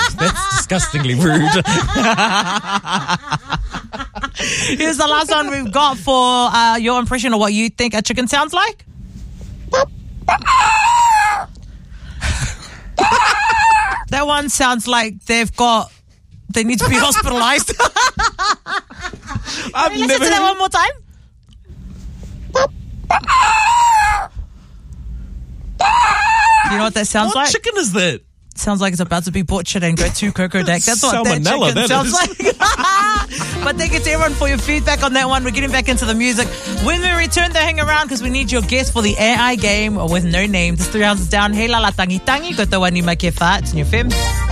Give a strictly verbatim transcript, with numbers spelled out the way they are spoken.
That's disgustingly rude. Here's the last one we've got for uh, your impression of what you think a chicken sounds like. That one sounds like they've got, they need to be hospitalized. I've Listen never to that one more time. You know what that sounds What like? chicken is that? Sounds like it's about to be butchered and go to Coco Deck. That's what that Salmonella, chicken that sounds is. like. But thank you to everyone for your feedback on that one. We're getting back into the music. When we return, to hang around because we need your guess for the A I game with no name. This three houses down. Hei la la tangi tangi. Ko te wani mai ke wha. It's in your F M.